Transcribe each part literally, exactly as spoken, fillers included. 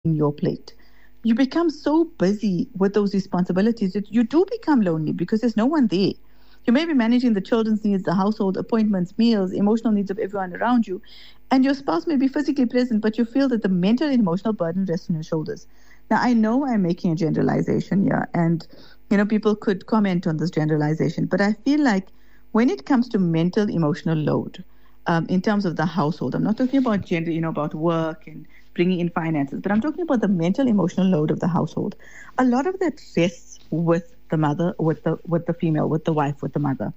your plate. You become so busy with those responsibilities that you do become lonely because there's no one there. You may be managing the children's needs, the household, appointments, meals, emotional needs of everyone around you, and your spouse may be physically present, but you feel that the mental and emotional burden rests on your shoulders. Now, I know I'm making a generalization here, and you know people could comment on this generalization, but I feel like when it comes to mental, emotional load, um, in terms of the household, I'm not talking about gender, you know, about work and bringing in finances, but I'm talking about the mental, emotional load of the household. A lot of that rests with the mother, with the with the female, with the wife, with the mother.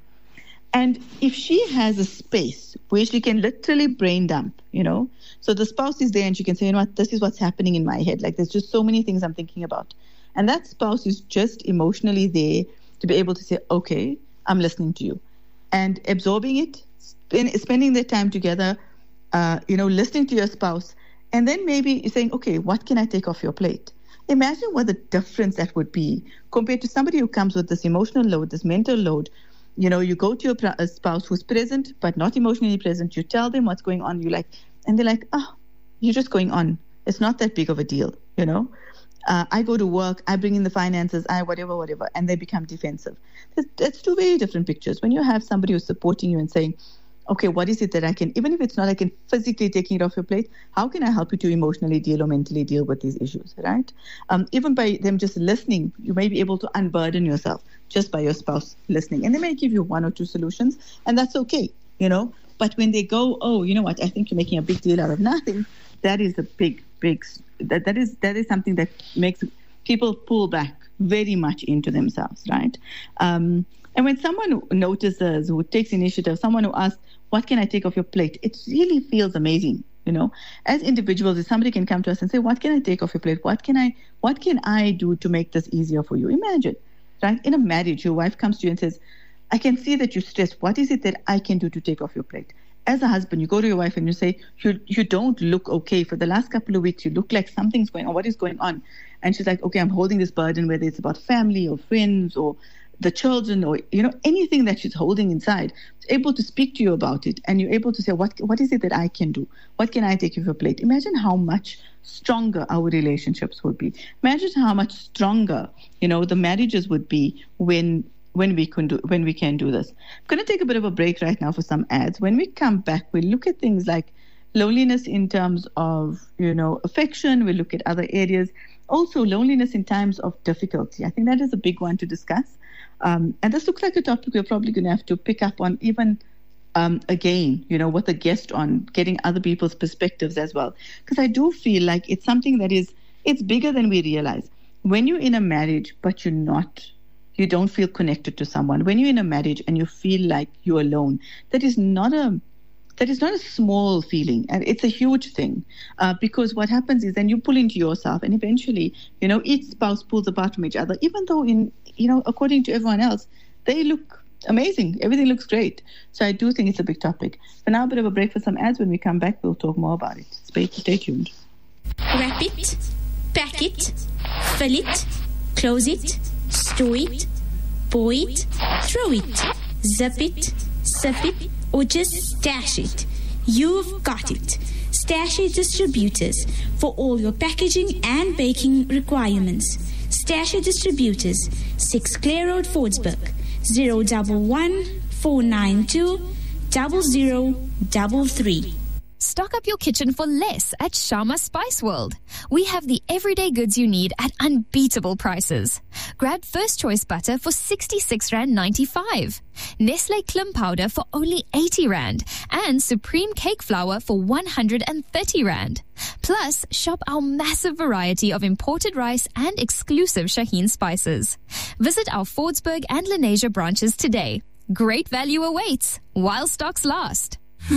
And if she has a space where she can literally brain dump, you know, so the spouse is there and she can say, you know what, this is what's happening in my head. Like there's just so many things I'm thinking about. And that spouse is just emotionally there to be able to say, okay, I'm listening to you. And absorbing it, spend, spending their time together, uh, you know, listening to your spouse. And then maybe saying, okay, what can I take off your plate? Imagine what the difference that would be compared to somebody who comes with this emotional load, this mental load. You know, you go to your pr- spouse who's present, but not emotionally present. You tell them what's going on. You like, and they're like, oh, you're just going on. It's not that big of a deal, you know. Uh, I go to work, I bring in the finances, I whatever, whatever, and they become defensive. That's, that's two very different pictures. When you have somebody who's supporting you and saying, okay, what is it that I can, even if it's not, I can physically taking it off your plate, how can I help you to emotionally deal or mentally deal with these issues, right? Um, even by them just listening, you may be able to unburden yourself just by your spouse listening. And they may give you one or two solutions, and that's okay, you know? But when they go, oh, you know what, I think you're making a big deal out of nothing, that is a big, big, that, that is that is something that makes people pull back very much into themselves, right? Um, and when someone notices, who takes initiative, someone who asks, what can I take off your plate? It really feels amazing, you know. As individuals, if somebody can come to us and say, what can I take off your plate? What can I what can I do to make this easier for you? Imagine, right? In a marriage, your wife comes to you and says, I can see that you're stressed. What is it that I can do to take off your plate? As a husband, you go to your wife and you say, you you don't look okay. For the last couple of weeks, you look like something's going on. What is going on? And she's like, okay, I'm holding this burden, whether it's about family or friends or the children or, you know, anything that she's holding inside, able to speak to you about it. And you're able to say, what what is it that I can do? What can I take off your plate? Imagine how much stronger our relationships would be. Imagine how much stronger, you know, the marriages would be when when we can do when we can do this. I'm going to take a bit of a break right now for some ads. When we come back, we'll look at things like loneliness in terms of, you know, affection. We'll look at other areas. Also, loneliness in times of difficulty. I think that is a big one to discuss. Um, and this looks like a topic we're probably going to have to pick up on even um, again, you know, with a guest on, getting other people's perspectives as well. Because I do feel like it's something that is, it's bigger than we realize. When you're in a marriage, but you're not, you don't feel connected to someone. When you're in a marriage and you feel like you're alone, that is not a, that is not a small feeling, and it's a huge thing, uh, because what happens is then you pull into yourself, and eventually, you know, each spouse pulls apart from each other, even though in, you know, according to everyone else, they look amazing. Everything looks great. So I do think it's a big topic. For now, a bit of a break for some ads. When we come back, we'll talk more about it. Stay, stay tuned. Wrap it, pack it, fill it, close it, store it, pour it, throw it, zip it, sip it, or just stash it. You've got it. Stash-it Distributors for all your packaging and baking requirements. Stash-it Distributors, six Clare Road, Fordsburg, zero one one, four nine two, zero zero three three. Stock up your kitchen for less at Sharma Spice World. We have the everyday goods you need at unbeatable prices. Grab First Choice butter for sixty-six rand ninety-five, Nestle Klim powder for only eighty rand, and Supreme cake flour for one hundred thirty rand. Plus, shop our massive variety of imported rice and exclusive Shaheen spices. Visit our Fordsburg and Lenasia branches today. Great value awaits while stocks last.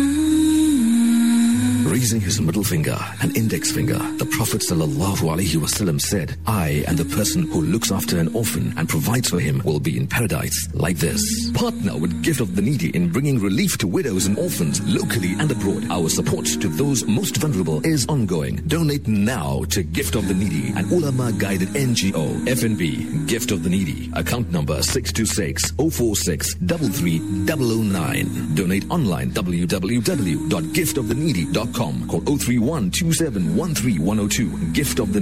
Raising his middle finger and index finger, the Prophet sallallahu alaihi wasallam said, I and the person who looks after an orphan and provides for him will be in paradise like this. Partner with Gift of the Needy in bringing relief to widows and orphans locally and abroad. Our support to those most vulnerable is ongoing. Donate now to Gift of the Needy, an ulama-guided N G O. F N B, Gift of the Needy. Account number six two six, zero four six, three three zero zero nine. Donate online, w w w dot gift of the needy dot com. Call zero three one, two seven one three one zero two. Gift of the